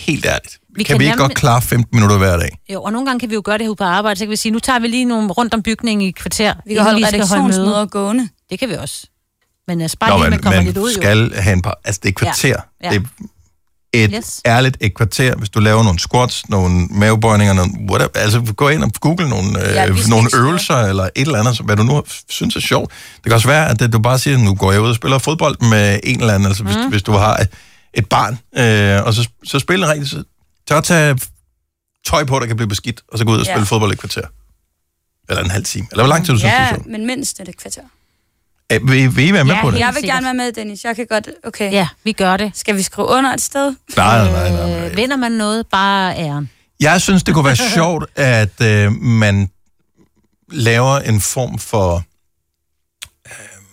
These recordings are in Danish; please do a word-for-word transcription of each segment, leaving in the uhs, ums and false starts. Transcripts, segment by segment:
helt ærligt. Vi kan, kan vi ikke nemlig... godt klare femten minutter hver dag? Jo, og nogle gange kan vi jo gøre det herude på arbejde, så kan vi sige, nu tager vi lige nogle rundt om bygningen i et kvarter. Vi kan holde redaktionsmøder gående. Det kan vi også. Men altså, bare Nå, lige, man, man kommer man lidt ud, skal jo. have en par... Altså, det er et kvarter. Ja. Ja. Det er et Yes. ærligt et kvarter, hvis du laver nogle squats, nogle mavebøjninger, nogle whatever. Altså, gå ind og google nogle, Ja, øh, nogle øvelser, eller et eller andet, hvad du nu synes er sjovt. Det kan også være, at du bare siger, nu går jeg ud og spiller fodbold med en eller anden, altså hvis, mm. hvis du har et, et barn, øh, og så, så spiller rigtigt, så tør at tage tøj på, der kan blive beskidt, og så gå ud og spille ja. fodbold et kvarter. Eller en halv time. Eller hvor lang tid du synes, ja, det er sjovt? men mindst et kvarter. Æ, vil, vil I være med Ja, på det? Jeg vil gerne være med, Dennis. Jeg kan godt... Okay. Ja, vi gør det. Skal vi skrive under et sted? Nej, nej, nej. nej, nej. Øh, vinder man noget, bare æren. Jeg synes, det kunne være sjovt, at øh, man laver en form for... Øh,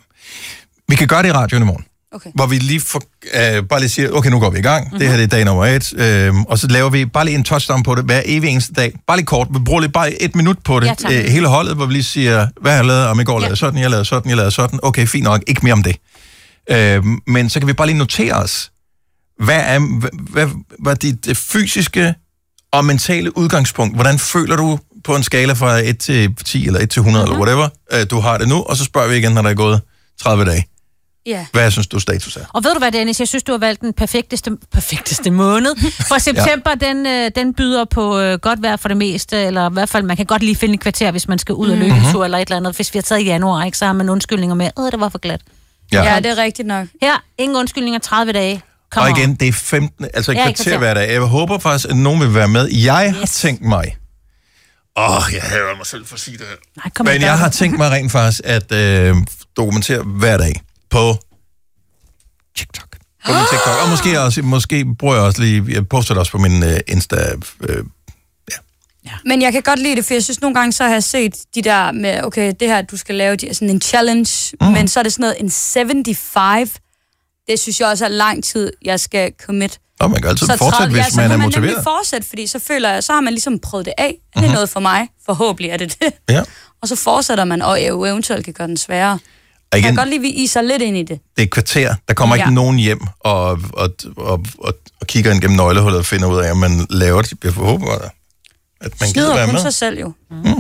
vi kan gøre det i radioen i morgen. Okay. Hvor vi lige for, øh, bare lige siger, okay, nu går vi i gang. Mm-hmm. Det her det er dag nummer et. Øh, og så laver vi bare lige en touchdown på det hver evig eneste dag. Bare lige kort. Vi bruger lige bare et minut på det. Ja, øh, hele holdet, hvor vi lige siger, hvad har jeg lavet? Om i går ja. lavede sådan, jeg lavede sådan, jeg lavede sådan. Okay, fint nok. Ikke mere om det. Øh, men så kan vi bare lige notere os, hvad er, hvad, hvad, hvad er dit fysiske og mentale udgangspunkt? Hvordan føler du på en skala fra et til ti eller et til hundrede mm-hmm. eller whatever, øh, du har det nu? Og så spørger vi igen, når der er gået tredive dage. Ja. Hvad synes du status er? Og ved du hvad, Dennis? Jeg synes, du har valgt den perfekteste, perfekteste måned. For september, ja. den, øh, den byder på øh, godt vejr for det meste, eller i hvert fald, man kan godt lige finde et kvarter, hvis man skal ud og løbe en tur eller et eller andet. Hvis vi har taget i januar, ikke, så har man undskyldninger med, åh, det var for glat. Ja. ja, det er rigtigt nok. Her, ingen undskyldninger, tredive dage. Come og igen, on. det er femten, altså et Ja, kvarter kvarter. hver dag. Jeg håber faktisk, at nogen vil være med. Jeg Yes. har tænkt mig... Åh, oh, jeg hader mig selv for at sige det her. Nej, kom Men igen. jeg har tænkt mig rent faktisk at øh, dokumentere hver dag på TikTok. På min TikTok. Og måske, også, måske bruger jeg også lige... Jeg poster det også på min øh, Insta... Øh, Men jeg kan godt lide det, for jeg synes nogle gange, så har jeg set de der med, okay, det her, du skal lave de, sådan en challenge, mm. men så er det sådan noget, en syvoghalvfems. Det synes jeg også er lang tid, jeg skal commit. og man kan altid Så fortsætte, tredive, ja, hvis så man er kan man motiveret. nemlig fortsætte, fordi så føler jeg, så har man ligesom prøvet det af. Det er Mhm. noget for mig. Forhåbentlig er det det. Ja. Og så fortsætter man, og jo eventuelt kan gøre den sværere. Og Jeg igen, kan godt lide, at vi iser lidt ind i det. det er et kvarter. Der kommer ikke Ja. nogen hjem og, og, og, og, og kigger ind gennem nøglehullet og finder ud af, at man laver det. Jeg håber, at man gider Snyder være kun med. sig selv jo.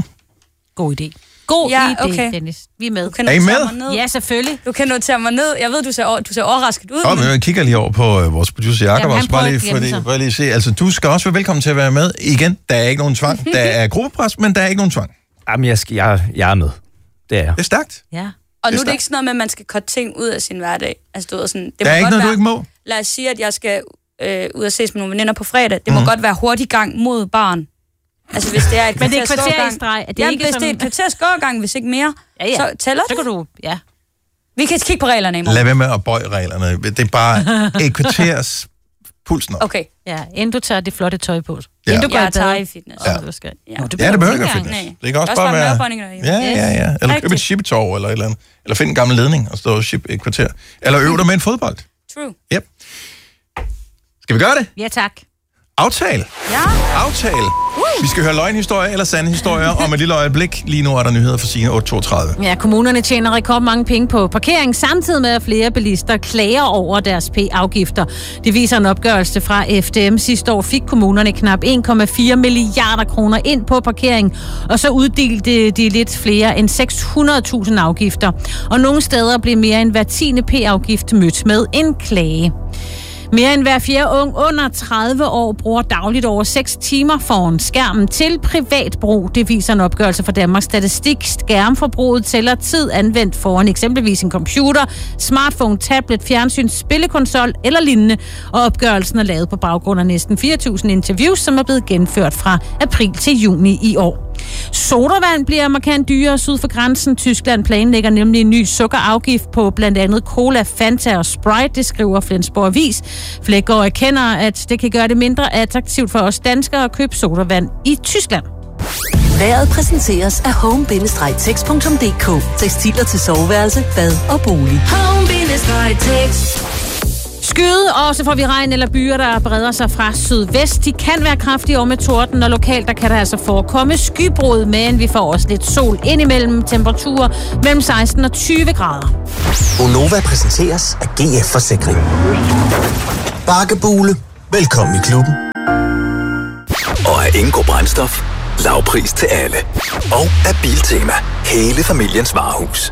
God idé. God Ja, idé, okay. Dennis. Vi er med. Du kan Er I notere med? mig ned. Ja, selvfølgelig. Du kan notere mig ned. Jeg ved, du ser, du ser overrasket ud. Og jeg kigger lige over på øh, vores producer Jakob Jamen, han også, bare prøver lige, at glemme fordi, sig. bare lige se. Altså, du skal også være velkommen til at være med. Igen, der er ikke nogen tvang. Der er gruppepres, men der er ikke nogen tvang. Jamen, jeg, skal, jeg, jeg er med. Det er jeg. Det er stærkt. Ja. Og nu Det er er det stærkt. ikke sådan noget med, at man skal korte ting ud af sin hverdag. Altså, du ved, sådan, det Der er må ikke godt noget, du være, ikke må. Lad os sige, at jeg skal øh, ud og ses med nogle veninder på fredag. Det må Mhm. godt være hurtig gang mod barn. Altså, hvis det er et Men det er kvarters kvarter i gågang. streg. Er det Jamen, ikke hvis sådan... det er et kvarters gågang, hvis ikke mere, Ja, ja. så tæller Så det. kan du... Ja. Vi kan kigge på reglerne i morgen. Lad være med at bøje reglerne. Det er bare et kvarters pulsen op. Okay. Ja, inden du tager det flotte tøj på. Ja. Inden du går Jeg i tager bad. i fitness. Ja. Ja. Du skal... Ja. Nå, det Ja, det behøver ikke ikke at engang. fitness. Nej. Det kan også Også bare bare være... mavebøjninger derhjemme. Ja, ja, ja. Eller køb et Rigtigt. shippetov eller et eller andet. Eller find en gammel ledning og stå og ship et kvarter. Eller øv dig med en fodbold. True. Yep. Skal vi gøre det? Ja, tak. Aftale. Ja. Aftale. Vi skal høre løgnhistorier eller sande historier om et lille øjeblik. Lige nu er der nyheder for Signe otte toogtredive. Ja, kommunerne tjener rekordmange penge på parkering, samtidig med at flere bilister klager over deres p-afgifter. Det viser en opgørelse fra F D M. Sidste år fik kommunerne knap en komma fire milliarder kroner ind på parkering, og så uddelte de lidt flere end seks hundrede tusind afgifter. Og nogle steder blev mere end hver tiende p-afgift mødt med en klage. Mere end hver fjerde ung under tredive år bruger dagligt over seks timer foran skærmen til privat brug. Det viser en opgørelse fra Danmarks Statistik. Skærmforbruget tæller tid anvendt foran eksempelvis en computer, smartphone, tablet, fjernsyn, spillekonsol eller lignende. Og opgørelsen er lavet på baggrund af næsten fire tusind interviews, som er blevet genført fra april til juni i år. Sodavand bliver markant dyrere syd for grænsen. Tyskland planlægger nemlig en ny sukkerafgift på blandt andet Cola, Fanta og Sprite, det skriver Flensborg Avis. Flækgaard erkender, at det kan gøre det mindre attraktivt for os danskere at købe sodavand i Tyskland. Vejret præsenteres af home bindestreg text punktum d k. Tekstiler til soveværelse, bad og bolig. home bindestreg text. Skyde, og så får vi regn eller byer, der breder sig fra sydvest. De kan være kraftige over med torden, og lokalt der kan der altså forekomme skybrud, men vi får også lidt sol indimellem, temperaturer mellem seksten og tyve grader. Gonova præsenteres af G F Forsikring. Bakkebule. Velkommen i klubben. Ingo Brændstof, lavpris til alle. Og af Biltema, hele familiens varehus.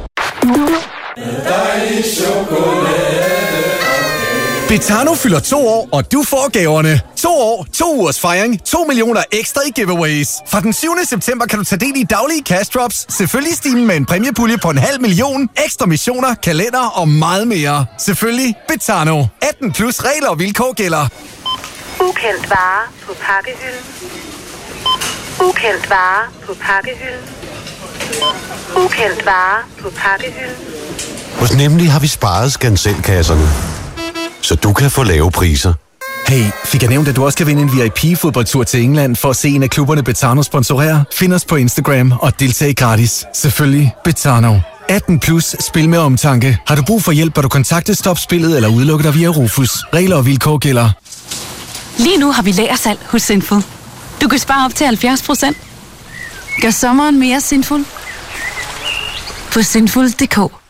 Betano fylder to år, og du får gaverne. To år, to ugers fejring, to millioner ekstra i giveaways. Fra den syvende september kan du tage del i daglige cash drops, selvfølgelig stimen med en præmiepulje på en halv million, ekstra missioner, kalender og meget mere. Selvfølgelig Betano. atten plus regler og vilkår gælder. Ukendt vare på pakkehylden. Ukendt vare på pakkehylden. Ukendt vare på pakkehylden. Hos Nemlig har vi sparet skanselkasserne, så du kan få lave priser. Hey, fik jeg nævnt, at du også kan vinde en V I P-fodboldtur til England for at se en af klubberne Betano sponsorere? Find os på Instagram og deltag gratis. Selvfølgelig Betano. atten plus, spil med omtanke. Har du brug for hjælp, bør du kontakte Stop Spillet eller udelukke dig via Rufus. Regler og vilkår gælder. Lige nu har vi lagersalg hos Sinful. Du kan spare op til halvfjerds procent. Gør sommeren mere sinful på sinful punktum d k.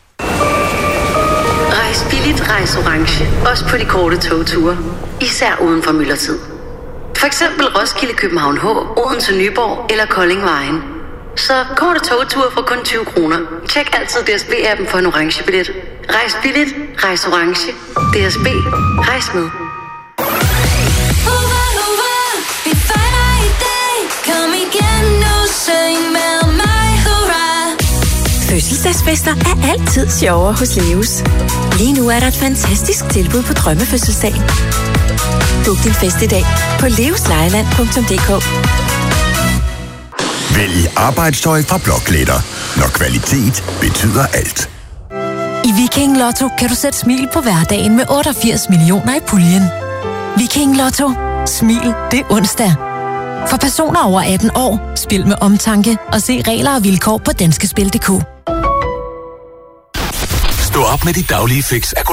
Rejs billigt, rejs orange. Også på de korte togture. Især uden for myldretid. For eksempel Roskilde, København H, Odense, Nyborg eller Koldingvejen. Så korte togture for kun tyve kroner. Tjek altid D S B-appen for en orange billet. Rejs billigt, rejs orange. D S B. Rejs med. Fødselsdagsfester er altid sjovere hos Leos. Lige nu er der et fantastisk tilbud på drømmefødselsdag. Book din fest i dag på leoslejland punktum d k. Vælg arbejdstøj fra Blåklæder, når kvalitet betyder alt. I Viking Lotto kan du sætte smil på hverdagen med otteogfirs millioner i puljen. Viking Lotto. Smil, det er onsdag. For personer over atten år, spil med omtanke og se regler og vilkår på danskespil punktum d k. Stå op med dit daglige fix af